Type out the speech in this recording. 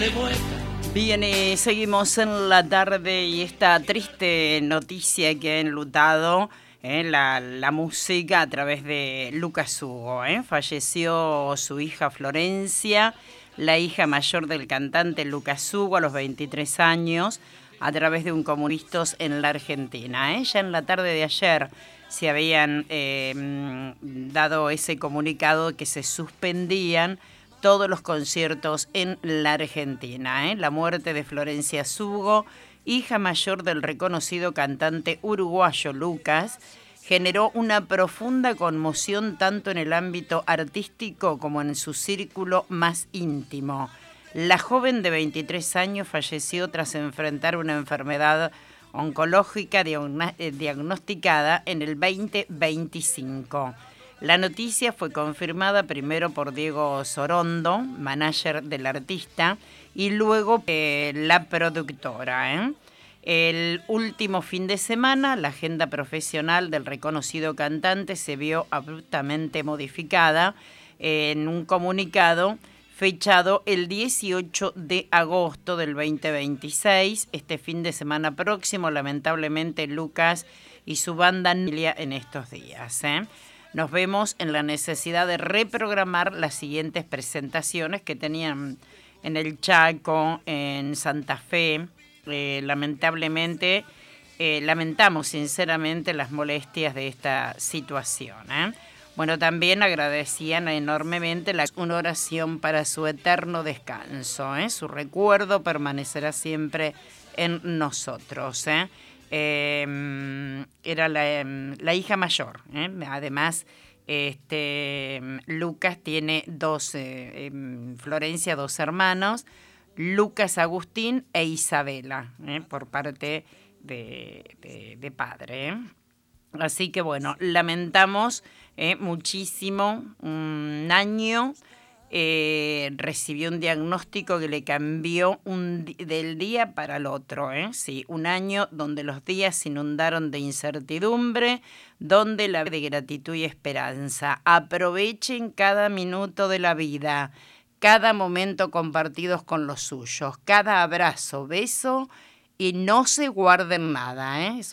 Bien, seguimos en la tarde y esta triste noticia que ha enlutado la música a través de Lucas Hugo. Falleció su hija Florencia, la hija mayor del cantante Lucas Hugo, a los 23 años, a través de un comunistas en la Argentina. Ya en la tarde de ayer se habían dado ese comunicado que se suspendían todos los conciertos en la Argentina. La muerte de Florencia Hugo, hija mayor del reconocido cantante uruguayo Lucas, generó una profunda conmoción tanto en el ámbito artístico como en su círculo más íntimo. La joven de 23 años falleció tras enfrentar una enfermedad oncológica diagnosticada en el 2025. La noticia fue confirmada primero por Diego Sorondo, manager del artista, y luego la productora. El último fin de semana, la agenda profesional del reconocido cantante se vio abruptamente modificada en un comunicado fechado el 18 de agosto del 2026. Este fin de semana próximo, lamentablemente, Lucas y su banda en estos días. Nos vemos en la necesidad de reprogramar las siguientes presentaciones que tenían en el Chaco, en Santa Fe. Lamentablemente, lamentamos sinceramente las molestias de esta situación. Bueno, también agradecían enormemente una oración para su eterno descanso. Su recuerdo permanecerá siempre en nosotros. Era la hija mayor. Además, Lucas tiene Florencia, dos hermanos, Lucas Agustín e Isabela, por parte de padre. Así que bueno, lamentamos muchísimo. Un año recibió un diagnóstico que le cambió del día para el otro. Sí, un año donde los días se inundaron de incertidumbre, donde la vida de gratitud y esperanza. Aprovechen cada minuto de la vida, cada momento compartidos con los suyos, cada abrazo, beso, y no se guarden nada.